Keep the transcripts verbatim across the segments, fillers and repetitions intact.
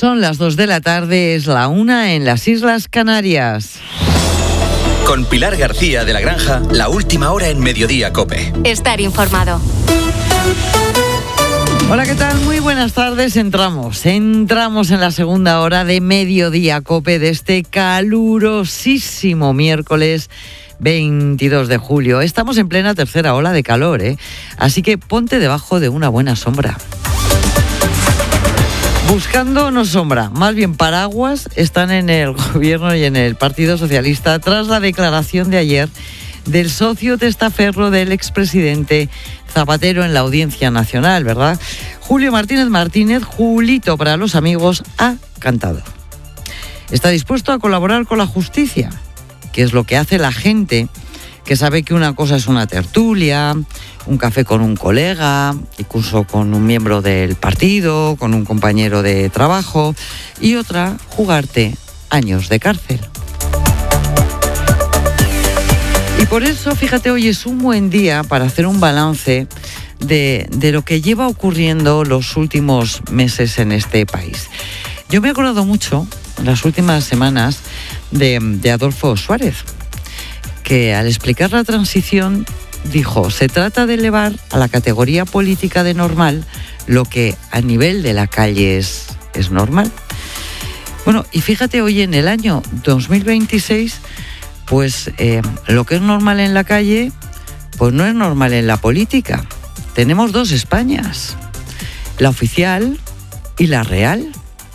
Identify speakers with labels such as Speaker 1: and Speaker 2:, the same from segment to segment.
Speaker 1: Son las dos de la tarde, es la una en las Islas Canarias.
Speaker 2: Con Pilar García de la Granja, la última hora en Mediodía COPE.
Speaker 3: Estar informado.
Speaker 1: Hola, ¿qué tal? Muy buenas tardes. Entramos, entramos en la segunda hora de Mediodía COPE de este calurosísimo miércoles veintidós de julio. Estamos en plena tercera ola de calor, ¿eh? Así que ponte debajo de una buena sombra. Buscando no sombra, más bien paraguas, están en el gobierno y en el Partido Socialista tras la declaración de ayer del socio testaferro del expresidente Zapatero en la Audiencia Nacional, ¿verdad? Julio Martínez Martínez, Julito para los amigos, ha cantado. Está dispuesto a colaborar con la justicia, que es lo que hace la gente que sabe que una cosa es una tertulia, un café con un colega, incluso con un miembro del partido, con un compañero de trabajo, y otra, jugarte años de cárcel. Y por eso, fíjate, hoy es un buen día para hacer un balance de, de lo que lleva ocurriendo los últimos meses en este país. Yo me he acordado mucho en las últimas semanas de, de Adolfo Suárez, que al explicar la transición dijo: se trata de elevar a la categoría política de normal lo que a nivel de la calle es, es normal. Bueno, y fíjate, hoy en el año dos mil veintiséis, pues eh, lo que es normal en la calle, pues no es normal en la política. Tenemos dos Españas, la oficial y la real.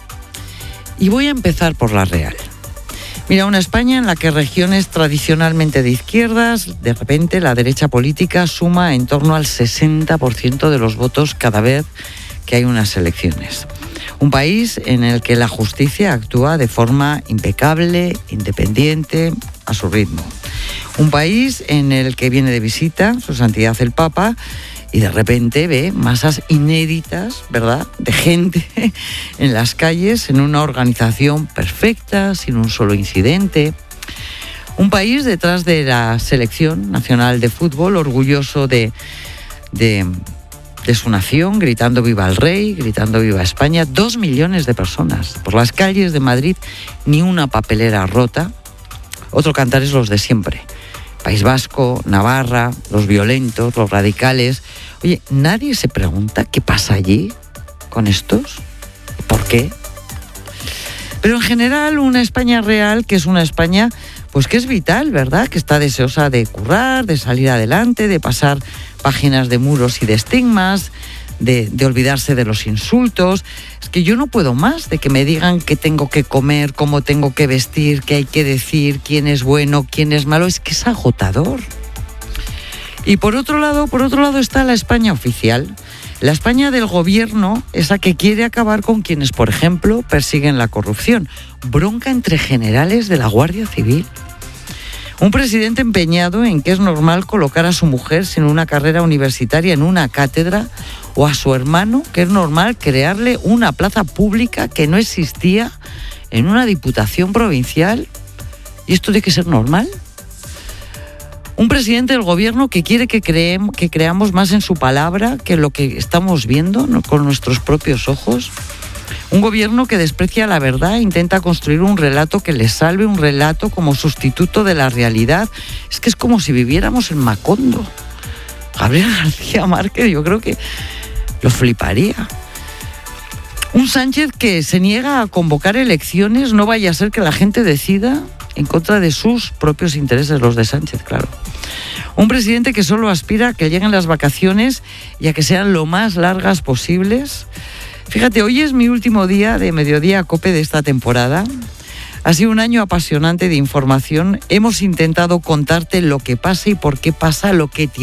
Speaker 1: Y voy a empezar por la real. Mira, una España en la que regiones tradicionalmente de izquierdas, de repente la derecha política suma en torno al sesenta por ciento de los votos cada vez que hay unas elecciones. Un país en el que la justicia actúa de forma impecable, independiente, a su ritmo. Un país en el que viene de visita Su Santidad el Papa y de repente ve masas inéditas, ¿verdad?, de gente en las calles, en una organización perfecta, sin un solo incidente. Un país detrás de la Selección Nacional de Fútbol, orgulloso de, de, de su nación, gritando viva el rey, gritando viva España. Dos millones de personas por las calles de Madrid, ni una papelera rota. Otro cantar es los de siempre. País Vasco, Navarra, los violentos, los radicales. Oye, ¿nadie se pregunta qué pasa allí con estos? ¿Por qué? Pero en general, una España real, que es una España pues que es vital, ¿verdad? Que está deseosa de currar, de salir adelante, de pasar páginas de muros y de estigmas, de, de olvidarse de los insultos. Es que yo no puedo más de que me digan qué tengo que comer, cómo tengo que vestir, qué hay que decir, quién es bueno, quién es malo. Es que es agotador. Y por otro lado, por otro lado está la España oficial. La España del gobierno, esa que quiere acabar con quienes, por ejemplo, persiguen la corrupción. Bronca entre generales de la Guardia Civil. Un presidente empeñado en que es normal colocar a su mujer sin una carrera universitaria en una cátedra, o a su hermano que es normal crearle una plaza pública que no existía en una diputación provincial. ¿Y esto tiene que ser normal? Un presidente del gobierno que quiere que, creem, que creamos más en su palabra que lo que estamos viendo, ¿no?, con nuestros propios ojos. Un gobierno que desprecia la verdad e intenta construir un relato que le salve, un relato como sustituto de la realidad. Es que es como si viviéramos en Macondo. Gabriel García Márquez, yo creo que lo fliparía. Un Sánchez que se niega a convocar elecciones, no vaya a ser que la gente decida en contra de sus propios intereses, los de Sánchez, claro. Un presidente que solo aspira a que lleguen las vacaciones y a que sean lo más largas posibles. Fíjate, hoy es mi último día de Mediodía COPE de esta temporada. Ha sido un año apasionante de información. Hemos intentado contarte lo que pasa y por qué pasa lo que tiene.